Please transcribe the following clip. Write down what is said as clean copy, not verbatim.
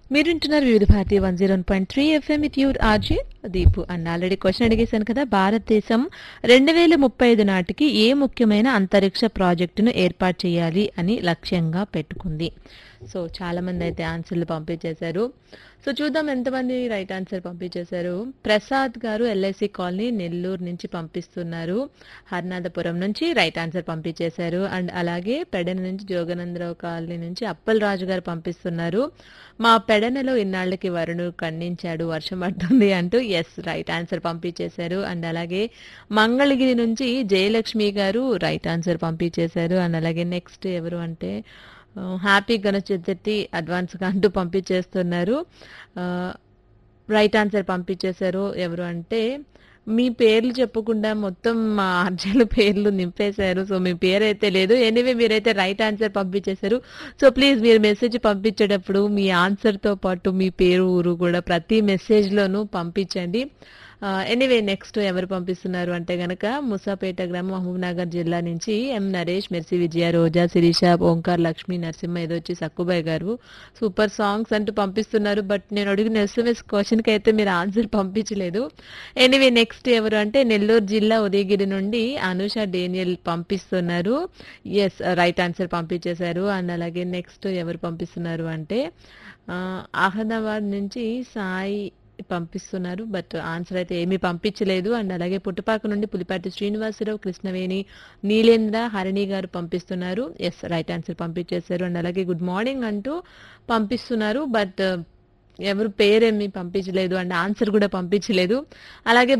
మీరుంటున్నారు వివిధ Bharati 101.3 FM with your RJ Deepu అన్న. Already question అడిగేశాను కదా, భారతదేశం 2035 నాటికి ఏ ముఖ్యమైన అంతరిక్ష ప్రాజెక్టును ఏర్పాటు చేయాలి అని లక్ష్యంగా పెట్టుకుంది. సో చాలా మంది అయితే ఆన్సర్లు పంపించేశారు. సో చూద్దాం ఎంతమంది రైట్ ఆన్సర్ పంపించేశారు. ప్రసాద్ గారు ఎల్ఐసి కాలనీ నెల్లూరు నుంచి పంపిస్తున్నారు. హర్నాథపురం నుంచి రైట్ ఆన్సర్ పంపించేశారు. అండ్ అలాగే పెడన నుంచి జోగనందరావు కాలనీ నుంచి అప్పల్ రాజు గారు పంపిస్తున్నారు. మా పెడనలో ఇన్నాళ్లకి వరుణుడు ఖండించాడు, వర్షం పడుతుంది అంటూ ఎస్ రైట్ ఆన్సర్ పంపించేశారు. అండ్ అలాగే మంగళగిరి నుంచి జయలక్ష్మి గారు రైట్ ఆన్సర్ పంపించేశారు. అండ్ అలాగే నెక్స్ట్ ఎవరు అంటే హ్యాపీ గణేష్ చతుర్థి అడ్వాన్స్గా అంటూ పంపించేస్తున్నారు. రైట్ ఆన్సర్ పంపించేశారు. ఎవరు అంటే మీ పేర్లు చెప్పకుండా మొత్తం మా ఆర్జేల పేర్లు నింపేశారు. సో మీ పేరు అయితే లేదు. ఎనీవే మీరైతే రైట్ ఆన్సర్ పంపించేశారు. సో ప్లీజ్ మీరు మెసేజ్ పంపించేటప్పుడు మీ ఆన్సర్తో పాటు మీ పేరు ఊరు కూడా ప్రతి మెసేజ్లోనూ పంపించండి. ఎనీవే నెక్స్ట్ ఎవరు పంపిస్తున్నారు అంటే గనక ముసాపేట గ్రామం మహబూబ్నగర్ జిల్లా నుంచి ఎం నరేష్, మెర్సి విజయ, రోజా, శిరీష, ఓంకార్, లక్ష్మీ, నరసింహ, ఏదో వచ్చి సక్కుబాయ్ గారు సూపర్ సాంగ్స్ అంటూ పంపిస్తున్నారు. బట్ నేను అడిగిన ఎస్ఎంఎస్ క్వశ్చన్కి అయితే మీరు ఆన్సర్ పంపించలేదు. ఎనీవే నెక్స్ట్ ఎవరు అంటే నెల్లూరు జిల్లా ఉదయగిరి నుండి అనుష డేనియల్ పంపిస్తున్నారు. ఎస్ రైట్ ఆన్సర్ పంపించేశారు. అండ్ అలాగే నెక్స్ట్ ఎవరు పంపిస్తున్నారు అంటే అహ్మదాబాద్ నుంచి సాయి పంపిస్తున్నారు. బట్ ఆన్సర్ అయితే ఏమీ పంపించలేదు. అండ్ అలాగే పుట్టుపాక నుండి పులిపాటి శ్రీనివాసరావు, కృష్ణవేణి, నీలేంద్ర, హరిణి గారు పంపిస్తున్నారు. ఎస్ రైట్ ఆన్సర్ పంపించేశారు. అండ్ అలాగే గుడ్ మార్నింగ్ అంటూ పంపిస్తున్నారు. బట్ ఎవరు పేరేమి పంపించలేదు అండ్ ఆన్సర్ కూడా పంపించలేదు. అలాగే